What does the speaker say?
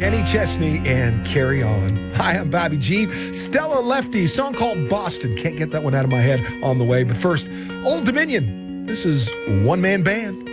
Kenny Chesney and Carry On. Hi, I'm Bobby G. Stella Lefty, song called Boston. Can't get that one out of my head on the way. But first, Old Dominion. This is One Man Band.